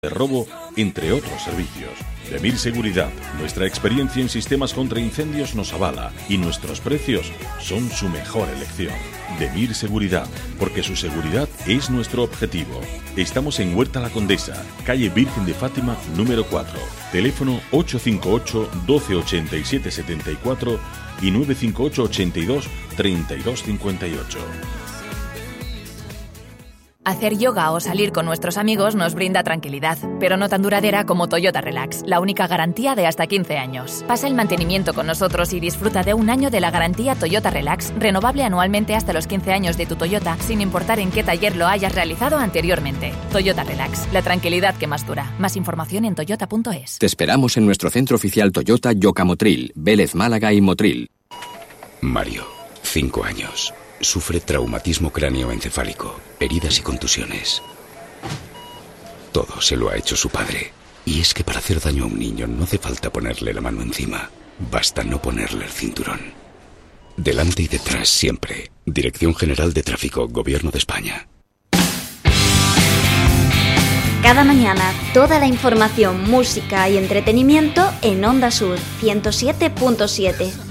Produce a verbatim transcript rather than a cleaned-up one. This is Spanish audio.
de robo, entre otros servicios. Demir Seguridad, nuestra experiencia en sistemas contra incendios nos avala y nuestros precios son su mejor elección. Demir Seguridad, porque su seguridad es nuestro objetivo. Estamos en Huerta La Condesa, calle Virgen de Fátima, número cuatro. Teléfono ocho cinco ocho, doce ochenta y siete setenta y cuatro y nueve cinco ocho, ochenta y dos, treinta y dos cincuenta y ocho. Hacer yoga o salir con nuestros amigos nos brinda tranquilidad, pero no tan duradera como Toyota Relax, la única garantía de hasta quince años. Pasa el mantenimiento con nosotros y disfruta de un año de la garantía Toyota Relax, renovable anualmente hasta los quince años de tu Toyota, sin importar en qué taller lo hayas realizado anteriormente. Toyota Relax, la tranquilidad que más dura. Más información en toyota punto es. Te esperamos en nuestro centro oficial Toyota Yoka Motril, Vélez Málaga y Motril. Mario, cinco años. Sufre traumatismo cráneoencefálico, heridas y contusiones. Todo se lo ha hecho su padre. Y es que para hacer daño a un niño no hace falta ponerle la mano encima. Basta no ponerle el cinturón. Delante y detrás siempre. Dirección General de Tráfico, Gobierno de España. Cada mañana, toda la información, música y entretenimiento en Onda Sur ciento siete punto siete.